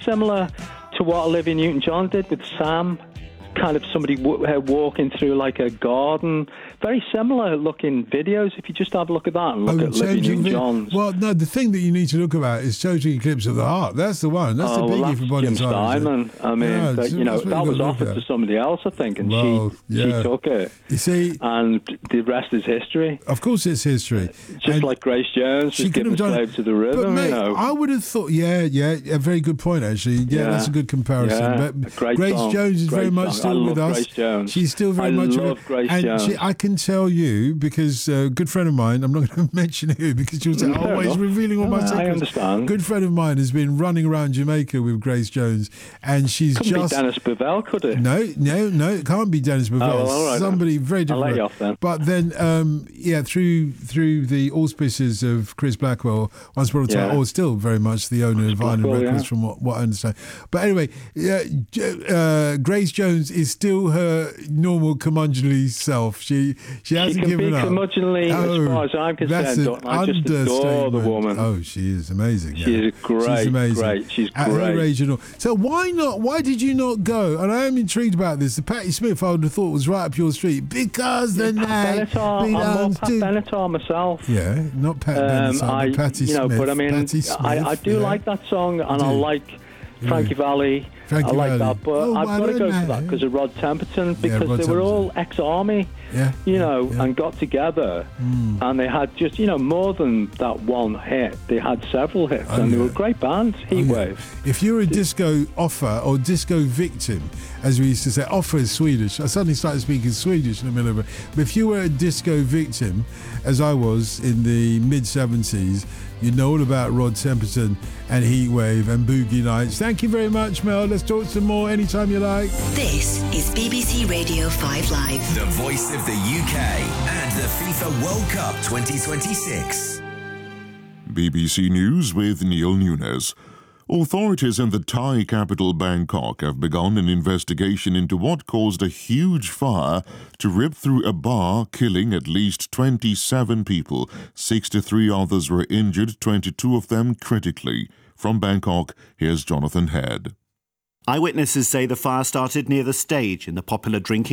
similar to what Olivia Newton-John did with Sam. Kind of somebody walking through like a garden. Very similar looking videos. If you just have a look at that and look at Olivia Newton-John's. Well, no, the thing that you need to look about is Total Eclipse of the Heart. That's the one. That's the biggie for Bonnie Jim Steinman. I mean, Yeah, that was offered to somebody else, I think, and she took it. You see, and the rest is history. Of course, it's history. Just like Grace Jones, she's given Slave to the Rhythm. But mate, you know. I would have thought, a very good point actually. Yeah, that's a good comparison. Yeah, but Grace Jones is very much still with us. Grace Jones. She's still very much. I love Grace Jones. I can tell you because a good friend of mine. I'm not going to mention who because she'll say, "Oh, he's revealing all my secrets." I understand. Good friend of mine has been running around Jamaica with Grace Jones, and she's Couldn't be Dennis Bovell, could it? No, it can't be Dennis Bovell. Oh, well, all right, somebody very different. I'll let you off then. But then, through the auspices of Chris Blackwell, once upon a time, or still very much the owner of Island Records, from what I understand. But anyway, Grace Jones is still her normal curmudgeonly self. She hasn't given up. She can be curmudgeonly as far as I'm concerned. I just adore the woman. Oh, she is amazing. She is great. She's amazing. She's at great. Her age and all. So why not? Why did you not go? And I am intrigued about this. The Patti Smith I would have thought was right up your street because the name. I'm more Pat Benatar myself. Yeah, not Pat Benatar, but Patti Smith. But I mean, I do like that song, and I like Frankie Valli. I like that, but I've got to go for that because of Rod Temperton, because they were all ex-army, and got together, and they had just, more than that one hit. They had several hits, and they were a great band, Heatwave. If you're a disco offer or disco victim, as we used to say, offer is Swedish. I suddenly started speaking Swedish in the middle of it. But if you were a disco victim, as I was in the mid-70s, you know all about Rod Temperton and Heatwave and Boogie Nights. Thank you very much, Mel. Let's talk some more anytime you like. This is BBC Radio 5 Live. The voice of the UK and the FIFA World Cup 2026. BBC News with Neil Nunes. Authorities in the Thai capital Bangkok have begun an investigation into what caused a huge fire to rip through a bar, killing at least 27 people. 63 others were injured, 22 of them critically. From Bangkok, here's Jonathan Head. Eyewitnesses say the fire started near the stage in the popular drinking